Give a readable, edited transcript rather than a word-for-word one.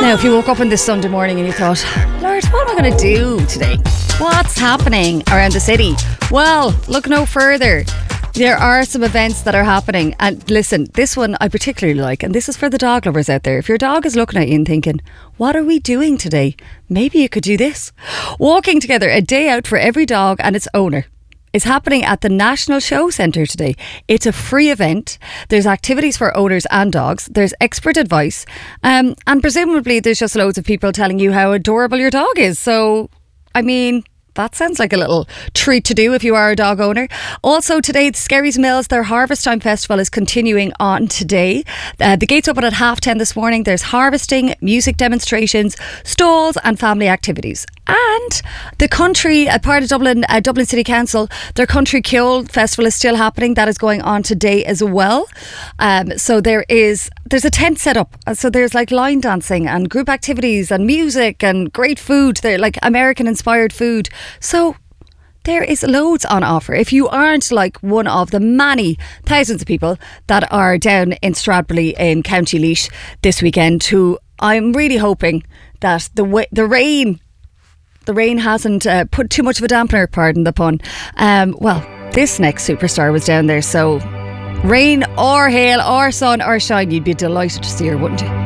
Now, if you woke up on this Sunday morning and you thought, Lord, what am I going to do today? What's happening around the city? Well, look no further. There are some events that are happening. And listen, this one I particularly like, and this is for the dog lovers out there. If your dog is looking at you and thinking, what are we doing today? Maybe you could do this. Walking together, a day out for every dog and its owner, is happening at the National Show Centre today. It's a free event. There's activities for owners and dogs. There's expert advice. And presumably there's just loads of people telling you how adorable your dog is. So, I mean, that sounds like a little treat to do if you are a dog owner. Also today, the Skerries Mills, their Harvest Time Festival is continuing on today. The gates open at 10:30 this morning. There's harvesting, music demonstrations, stalls and family activities. And the country, part of Dublin City Council, their Country Ceol Festival is still happening. That is going on today as well. So there's a tent set up. So there's like line dancing and group activities and music and great food. They're like American inspired food. So there is loads on offer. If you aren't like one of the many thousands of people that are down in Stradbally in County Laois this weekend, who I'm really hoping that the rain hasn't put too much of a dampener, pardon the pun. Well, this next superstar was down there, so rain or hail or sun or shine, you'd be delighted to see her, wouldn't you?